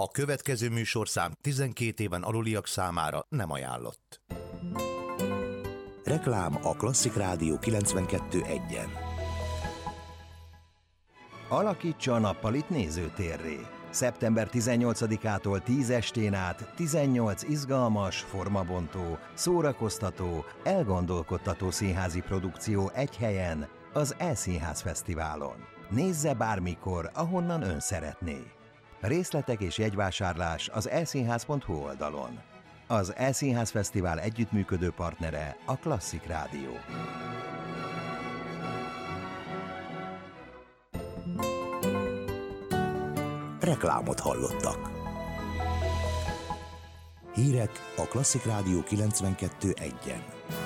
A következő műsorszám 12 éven aluliak számára nem ajánlott. Reklám a Klasszik Rádió 92.1-en. Alakítsa a nappalit nézőtérré. Szeptember 18-ától 10 estén át 18 izgalmas, formabontó, szórakoztató, elgondolkodtató színházi produkció egy helyen, az E-Színház Fesztiválon. Nézze bármikor, ahonnan ön szeretné. Részletek és jegyvásárlás az eszínház.hu oldalon. Az E-Színház Fesztivál együttműködő partnere a Klasszik Rádió. Reklámot hallottak. Hírek a Klasszik Rádió 92.1-en.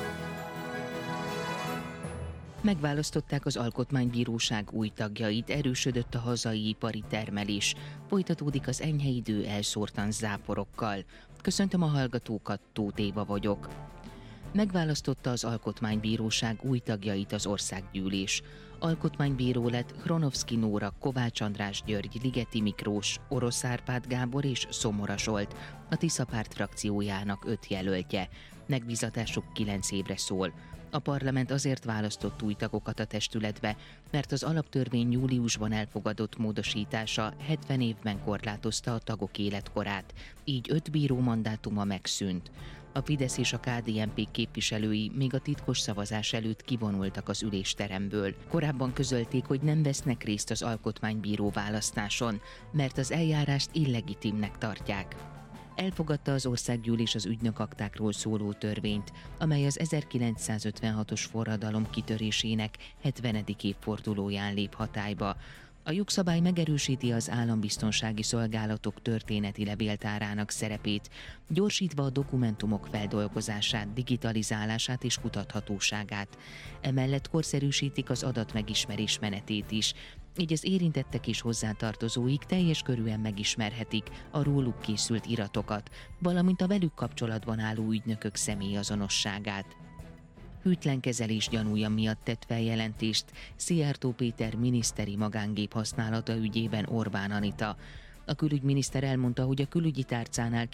Megválasztották az Alkotmánybíróság új tagjait, erősödött a hazai ipari termelés. Folytatódik az enyhe idő elszórtan záporokkal. Köszöntöm a hallgatókat, Tóth Éva vagyok. Megválasztotta az Alkotmánybíróság új tagjait az Országgyűlés. Alkotmánybíró lett Hronovszky Nóra, Kovács András György, Ligeti Miklós, Orosz Árpád Gábor és Szomora Zsolt, a Tisza Párt frakciójának 5 jelöltje. Megbízatásuk 9 évre szól. A parlament azért választott új tagokat a testületbe, mert az alaptörvény júliusban elfogadott módosítása 70 évben korlátozta a tagok életkorát, így 5 bíró mandátuma megszűnt. A Fidesz és a KDNP képviselői még a titkos szavazás előtt kivonultak az ülésteremből. Korábban közölték, hogy nem vesznek részt az alkotmánybíró választáson, mert az eljárást illegitimnek tartják. Elfogadta az Országgyűlés az ügynökaktákról szóló törvényt, amely az 1956-os forradalom kitörésének 70. évfordulóján lép hatályba. A jogszabály megerősíti az állambiztonsági szolgálatok történeti levéltárának szerepét, gyorsítva a dokumentumok feldolgozását, digitalizálását és kutathatóságát. Emellett korszerűsítik az adatmegismerés menetét is, így az érintettek és hozzátartozóik teljes körűen megismerhetik a róluk készült iratokat, valamint a velük kapcsolatban álló ügynökök személyazonosságát. Hűtlen kezelés gyanúja miatt tett feljelentést Szijjártó Péter miniszteri magángép használata ügyében Orbán Anita. A külügyminiszter elmondta, hogy a külügyi tárcánál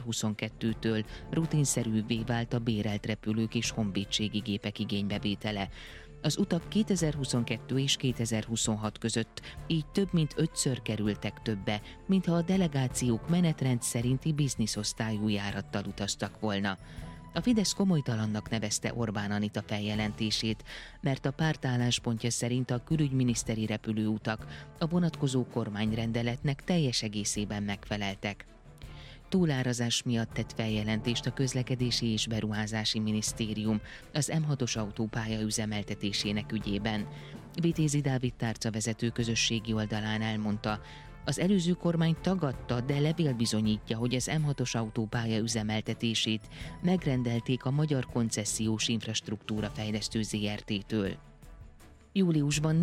2022-től rutinszerűvé vált a bérelt repülők és honvédségi gépek igénybevétele. Az utak 2022 és 2026 között így több mint 5-ször kerültek többe, mintha a delegációk menetrend szerinti bizniszosztályú járattal utaztak volna. A Fidesz komolytalannak nevezte Orbán Anita feljelentését, mert a párt álláspontja szerint a külügyminiszteri repülőutak a vonatkozó kormányrendeletnek teljes egészében megfeleltek. Túlárazás miatt tett feljelentést a Közlekedési és Beruházási Minisztérium az M6-os autópálya üzemeltetésének ügyében. Vitézi Dávid tárcavezető közösségi oldalán elmondta, az előző kormány tagadta, de levél bizonyítja, hogy az M6-os autópálya üzemeltetését megrendelték a Magyar Koncesziós Infrastruktúra Fejlesztő Zrt-től. Júliusban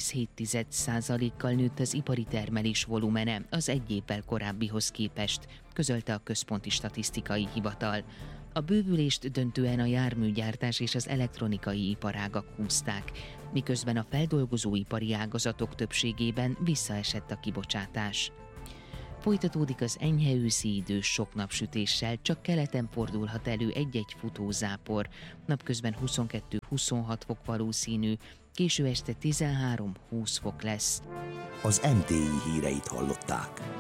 4,7%-kal nőtt az ipari termelés volumene az egy évvel korábbihoz képest, közölte a Központi Statisztikai Hivatal. A bővülést döntően a járműgyártás és az elektronikai iparágak húzták, miközben a feldolgozóipari ágazatok többségében visszaesett a kibocsátás. Folytatódik az enyhe őszi idő sok napsütéssel, csak keleten fordulhat elő egy-egy futózápor, napközben 22-26 fok valószínű, késő este 13-20 fok lesz. Az MTI híreit hallották.